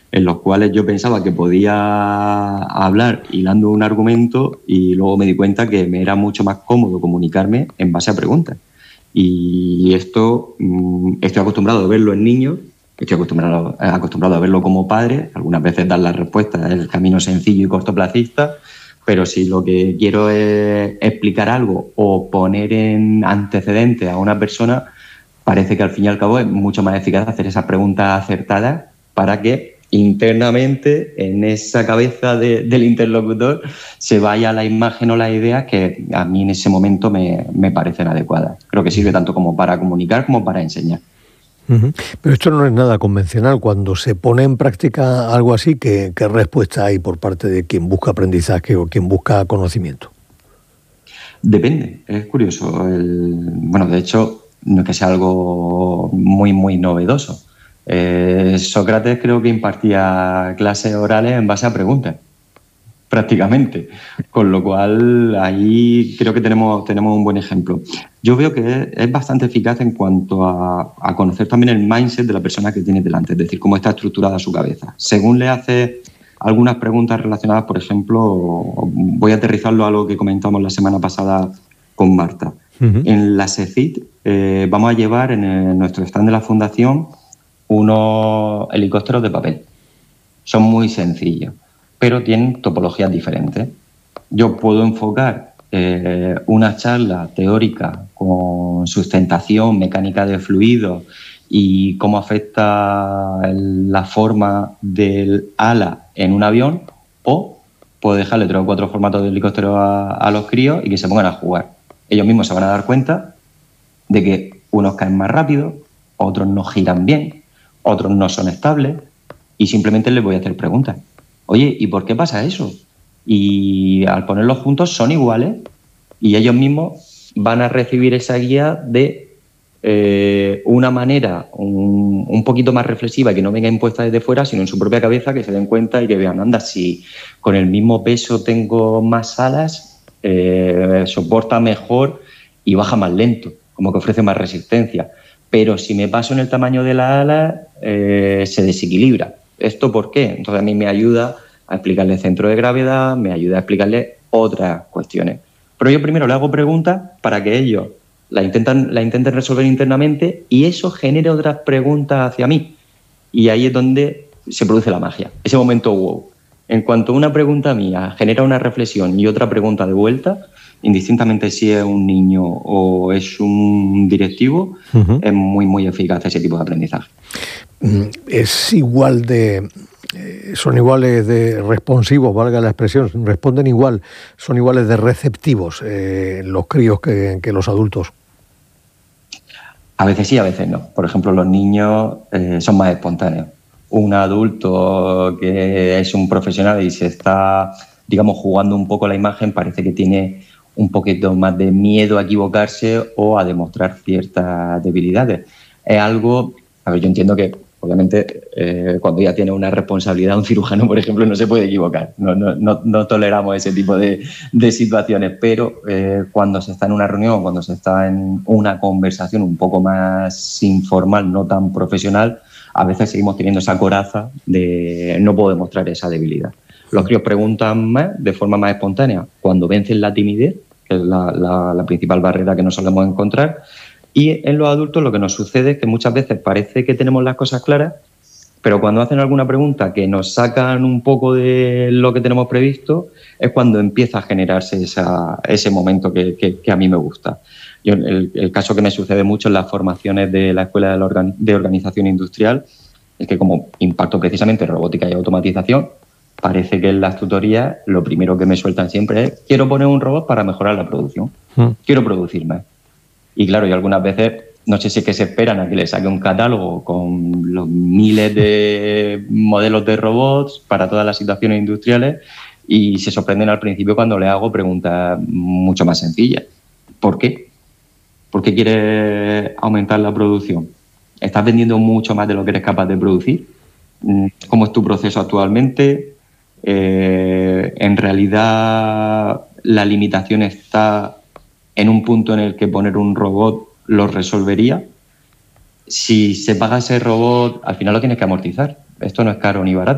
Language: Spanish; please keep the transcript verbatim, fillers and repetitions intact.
en los cuales yo pensaba que podía hablar hilando un argumento y luego me di cuenta que me era mucho más cómodo comunicarme en base a preguntas. Y esto mmm, estoy acostumbrado a verlo en niños, estoy acostumbrado, acostumbrado a verlo como padre, algunas veces dar la respuesta es el camino sencillo y cortoplacista, pero si lo que quiero es explicar algo o poner en antecedentes a una persona, parece que al fin y al cabo es mucho más eficaz hacer esas preguntas acertadas para que internamente en esa cabeza de, del interlocutor se vaya la imagen o las ideas que a mí en ese momento me, me parecen adecuadas. Creo que sirve tanto como para comunicar como para enseñar. Uh-huh. Pero esto no es nada convencional. Cuando se pone en práctica algo así, ¿qué, qué respuesta hay por parte de quien busca aprendizaje o quien busca conocimiento? Depende, es curioso. El, bueno, de hecho, no es que sea algo muy, muy novedoso. Eh, Sócrates creo que impartía clases orales en base a preguntas, prácticamente. Con lo cual, ahí creo que tenemos, tenemos un buen ejemplo. Yo veo que es, es bastante eficaz en cuanto a, a conocer también el mindset de la persona que tiene delante, es decir, cómo está estructurada su cabeza. Según le hace algunas preguntas relacionadas, por ejemplo, voy a aterrizarlo a lo que comentamos la semana pasada con Marta. Uh-huh. En la SECIT eh, vamos a llevar en el, nuestro stand de la fundación unos helicópteros de papel. Son muy sencillos, pero tienen topologías diferentes. Yo puedo enfocar eh, una charla teórica con sustentación, mecánica de fluidos y cómo afecta el, la forma del ala en un avión, o puedo dejarle tres o cuatro formatos de helicóptero a, a los críos y que se pongan a jugar. Ellos mismos se van a dar cuenta de que unos caen más rápido, otros no giran bien, otros no son estables, y simplemente les voy a hacer preguntas. Oye, ¿y por qué pasa eso? Y al ponerlos juntos son iguales y ellos mismos van a recibir esa guía de eh, una manera un, un poquito más reflexiva, que no venga impuesta desde fuera, sino en su propia cabeza, que se den cuenta y que vean, anda, si con el mismo peso tengo más alas, eh, soporta mejor y baja más lento, como que ofrece más resistencia. Pero si me paso en el tamaño de la ala, eh, se desequilibra. ¿Esto por qué? Entonces a mí me ayuda a explicarle el centro de gravedad, me ayuda a explicarle otras cuestiones. Pero yo primero le hago preguntas para que ellos la intentan, la intenten resolver internamente y eso genere otras preguntas hacia mí. Y ahí es donde se produce la magia, ese momento wow. En cuanto una pregunta mía genera una reflexión y otra pregunta de vuelta, indistintamente si es un niño o es un directivo, uh-huh. es muy, muy eficaz ese tipo de aprendizaje. Es igual de... son iguales de responsivos, valga la expresión, responden igual, son iguales de receptivos eh, los críos que, que los adultos. A veces sí, a veces no. Por ejemplo, los niños eh, son más espontáneos. Un adulto que es un profesional y se está, digamos, jugando un poco la imagen, parece que tiene un poquito más de miedo a equivocarse o a demostrar ciertas debilidades. Es algo, a ver, yo entiendo que obviamente eh, cuando ya tiene una responsabilidad, un cirujano, por ejemplo, no se puede equivocar. No, no, no, no toleramos ese tipo de, de situaciones, pero eh, cuando se está en una reunión, cuando se está en una conversación un poco más informal, no tan profesional, a veces seguimos teniendo esa coraza de no puedo demostrar esa debilidad. Los críos preguntan más, de forma más espontánea, cuando vencen la timidez, que es la, la, la principal barrera que nos solemos encontrar. Y en los adultos lo que nos sucede es que muchas veces parece que tenemos las cosas claras, pero cuando hacen alguna pregunta que nos sacan un poco de lo que tenemos previsto, es cuando empieza a generarse esa, ese momento que, que, que a mí me gusta. Yo, el, el caso que me sucede mucho en las formaciones de la Escuela de, la Organ- de Organización Industrial es que, como impacto precisamente robótica y automatización, parece que en las tutorías lo primero que me sueltan siempre es quiero poner un robot para mejorar la producción, mm. quiero producir más. Y claro, yo algunas veces, no sé si es que se esperan a que les saque un catálogo con los miles de modelos de robots para todas las situaciones industriales y se sorprenden al principio cuando les hago preguntas mucho más sencillas. ¿Por qué? ¿Por qué quieres aumentar la producción? ¿Estás vendiendo mucho más de lo que eres capaz de producir? ¿Cómo es tu proceso actualmente? Eh, en realidad la limitación está en un punto en el que poner un robot lo resolvería. Si se paga ese robot, al final lo tienes que amortizar. Esto no es caro ni barato.